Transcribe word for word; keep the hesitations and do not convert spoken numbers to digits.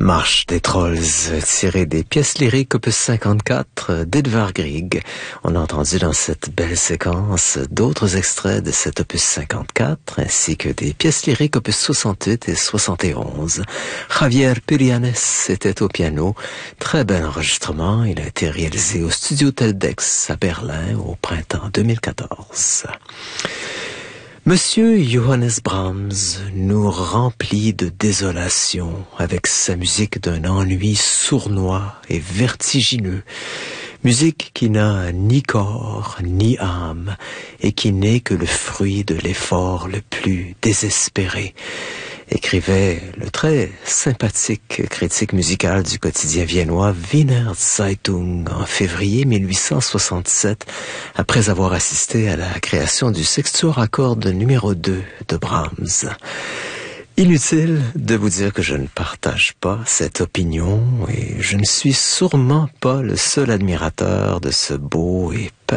Marche des Trolls, tirée des pièces lyriques opus cinquante-quatre d'Edvard Grieg. On a entendu dans cette belle séquence d'autres extraits de cet opus cinquante-quatre, ainsi que des pièces lyriques opus soixante-huit et soixante et onze. Javier Pirianes était au piano. Très bel enregistrement. Il a été réalisé au studio Teldex à Berlin au printemps deux mille quatorze. Monsieur Johannes Brahms nous remplit de désolation avec sa musique d'un ennui sournois et vertigineux. Musique qui n'a ni corps ni âme et qui n'est que le fruit de l'effort le plus désespéré. Écrivait le très sympathique critique musical du quotidien viennois Wiener Zeitung en février mille huit cent soixante-sept, après avoir assisté à la création du sextuor à cordes numéro deux de Brahms. Inutile de vous dire que je ne partage pas cette opinion et je ne suis sûrement pas le seul admirateur de ce beau et